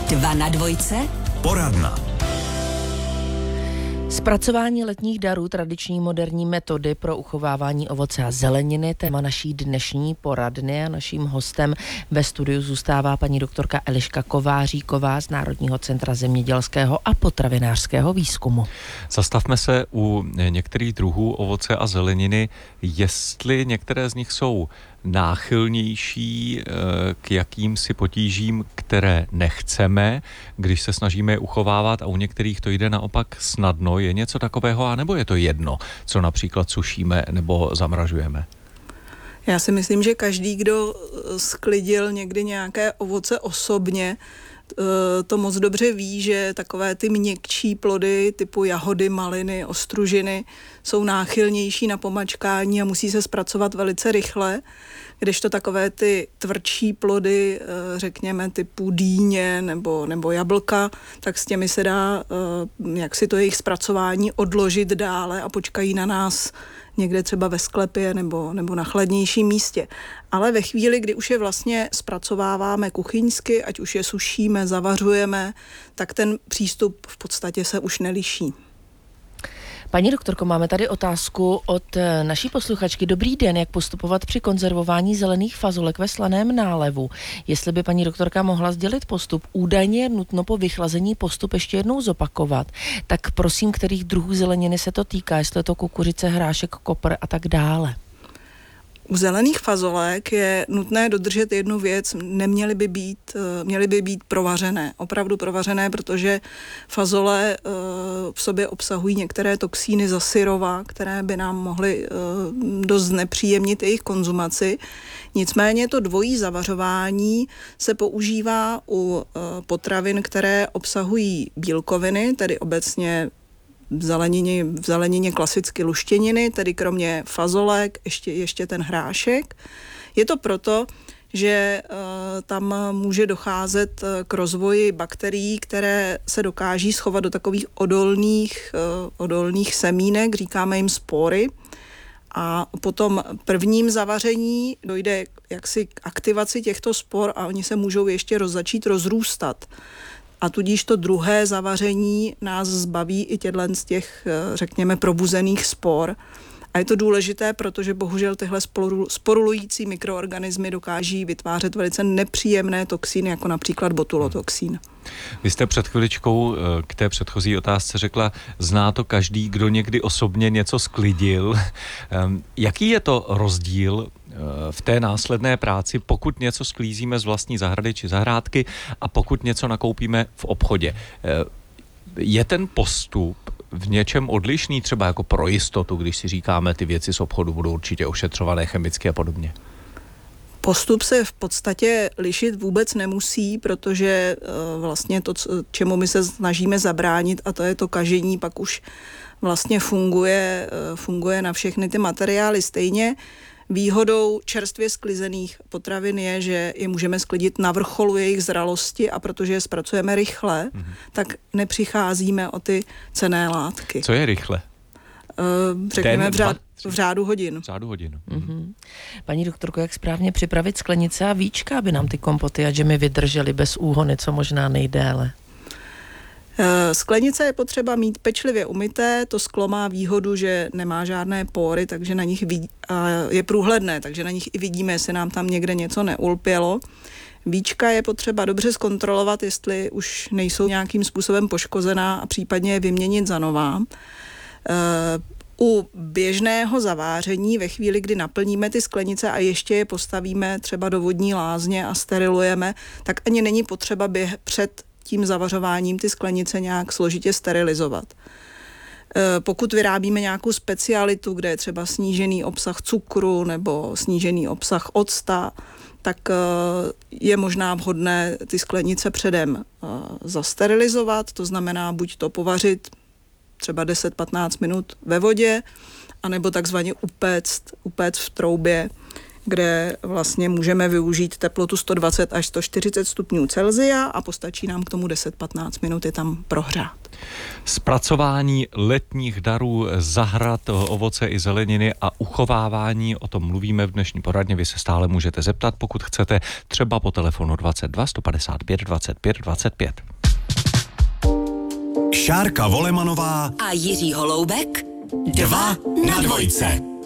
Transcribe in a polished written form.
2 na dvojce. Poradna. Zpracování letních darů, tradiční moderní metody pro uchovávání ovoce a zeleniny, téma naší dnešní poradny, a naším hostem ve studiu zůstává paní doktorka Eliška Kováříková z Národního centra zemědělského a potravinářského výzkumu. Zastavme se u některých druhů ovoce a zeleniny, jestli některé z nich jsou náchylnější k jakýmsi potížím, které nechceme, když se snažíme je uchovávat, a u některých to jde naopak snadno. Je něco takového, anebo je to jedno, co například sušíme nebo zamražujeme? Já si myslím, že každý, kdo sklidil někdy nějaké ovoce osobně, to moc dobře ví, že takové ty měkčí plody typu jahody, maliny, ostružiny jsou náchylnější na pomačkání a musí se zpracovat velice rychle, kdežto takové ty tvrdší plody, řekněme typu dýně nebo jablka, tak s těmi se dá jak si to jejich zpracování odložit dále a počkají na nás někde třeba ve sklepě nebo na chladnějším místě. Ale ve chvíli, kdy už je vlastně zpracováváme kuchyňsky, ať už je sušíme, zavařujeme, tak ten přístup v podstatě se už neliší. Paní doktorko, máme tady otázku od naší posluchačky. Dobrý den, jak postupovat při konzervování zelených fazolek ve slaném nálevu? Jestli by paní doktorka mohla sdělit postup, údajně je nutno po vychlazení postup ještě jednou zopakovat. Tak prosím, kterých druhů zeleniny se to týká, jestli je to kukuřice, hrášek, kopr a tak dále. U zelených fazolek je nutné dodržet jednu věc, měly by být provařené, opravdu provařené, protože fazole v sobě obsahují některé toxíny za syrova, které by nám mohly dost znepříjemnit jejich konzumaci. Nicméně to dvojí zavařování se používá u potravin, které obsahují bílkoviny, tedy obecně v zelenině klasicky luštěniny, tedy kromě fazolek ještě ten hrášek. Je to proto, že tam může docházet k rozvoji bakterií, které se dokáží schovat do takových odolných semínek, říkáme jim spory. A po tom prvním zavaření dojde jaksi k aktivaci těchto spor a oni se můžou ještě začít rozrůstat. A tudíž to druhé zavaření nás zbaví i z těch, řekněme, probuzených spor. A je to důležité, protože bohužel tyhle sporulující mikroorganismy dokáží vytvářet velice nepříjemné toxíny, jako například botulotoxín. Vy jste před chviličkou k té předchozí otázce řekla, zná to každý, kdo někdy osobně něco sklidil. Jaký je to rozdíl v té následné práci, pokud něco sklízíme z vlastní zahrady či zahrádky a pokud něco nakoupíme v obchodě? Je ten postup v něčem odlišný, třeba jako pro jistotu, když si říkáme, ty věci z obchodu budou určitě ošetřované chemicky a podobně? Postup se v podstatě lišit vůbec nemusí, protože vlastně to, čemu my se snažíme zabránit, a to je to kažení, pak už vlastně funguje na všechny ty materiály stejně. Výhodou čerstvě sklizených potravin je, že je můžeme sklidit na vrcholu jejich zralosti, a protože je zpracujeme rychle, tak nepřicházíme o ty cenné látky. Co je rychle? Řekněme v řádu hodin. Mm-hmm. Paní doktorko, jak správně připravit sklenice a víčka, aby nám ty kompoty a džemy vydržely bez úhony, co možná nejdéle? Sklenice je potřeba mít pečlivě umyté, to sklo má výhodu, že nemá žádné pory, takže na nich je průhledné, takže na nich i vidíme, jestli nám tam někde něco neulpělo. Víčka je potřeba dobře zkontrolovat, jestli už nejsou nějakým způsobem poškozená, a případně je vyměnit za nová. U běžného zaváření, ve chvíli, kdy naplníme ty sklenice a ještě je postavíme třeba do vodní lázně a sterilujeme, tak ani není potřeba před tím zavařováním ty sklenice nějak složitě sterilizovat. Pokud vyrábíme nějakou specialitu, kde je třeba snížený obsah cukru nebo snížený obsah octa, tak je možná vhodné ty sklenice předem zasterilizovat, to znamená buď to povařit třeba 10-15 minut ve vodě, anebo takzvaně upéct v troubě kde vlastně můžeme využít teplotu 120 až 140 stupňů Celsia a postačí nám k tomu 10-15 minut je tam prohřát. Zpracování letních darů, zahrad, ovoce i zeleniny a uchovávání, o tom mluvíme v dnešní poradně. Vy se stále můžete zeptat, pokud chcete, třeba po telefonu 22 155 25 25. Šárka Volemanová a Jiří Holoubek 2 na dvojce.